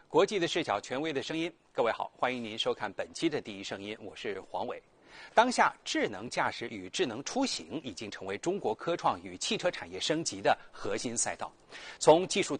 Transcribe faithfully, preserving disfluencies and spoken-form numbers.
国际的视角，权威的声音。各位好，欢迎您收看本期的第一声音，我是黄伟。当下，智能驾驶与智能出行已经成为中国科创与汽车产业升级的核心赛道。从技术